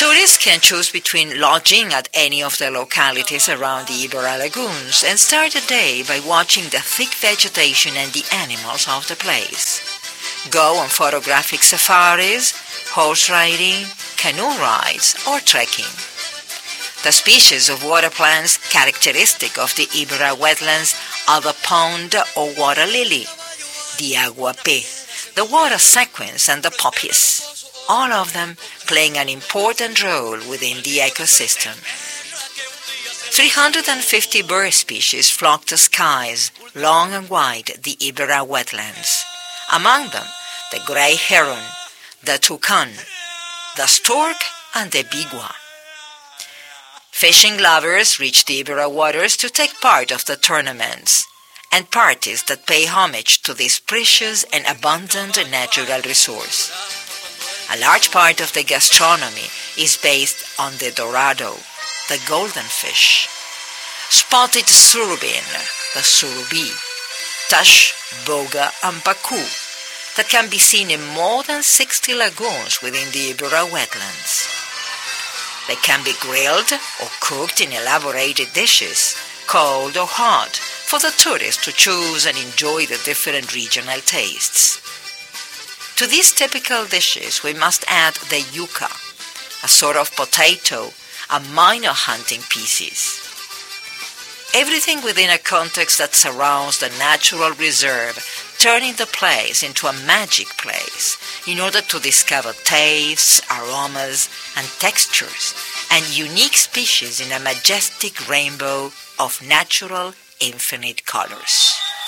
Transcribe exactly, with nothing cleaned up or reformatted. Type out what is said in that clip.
Tourists can choose between lodging at any of the localities around the Ibera lagoons and start a day by watching the thick vegetation and the animals of the place. Go on photographic safaris, horse riding, canoe rides, or trekking. The species of water plants characteristic of the Ibera wetlands are the pond or water lily, the aguape, the water sequins, and the poppies, all of them playing an important role within the ecosystem. three hundred fifty bird species flock the skies long and wide the Ibera wetlands. Among them, the gray heron, the toucan, the stork, and the bigua. Fishing lovers reach the Ibera waters to take part of the tournaments and parties that pay homage to this precious and abundant natural resource. A large part of the gastronomy is based on the dorado, the golden fish, spotted surubin, the surubi, tash, boga, and baku, that can be seen in more than sixty lagoons within the Ibera wetlands. They can be grilled or cooked in elaborated dishes, cold or hot, for the tourist to choose and enjoy the different regional tastes. To these typical dishes, we must add the yuca, a sort of potato, a minor hunting species. Everything within a context that surrounds the natural reserve, turning the place into a magic place in order to discover tastes, aromas, and textures, and unique species in a majestic rainbow of natural infinite colors.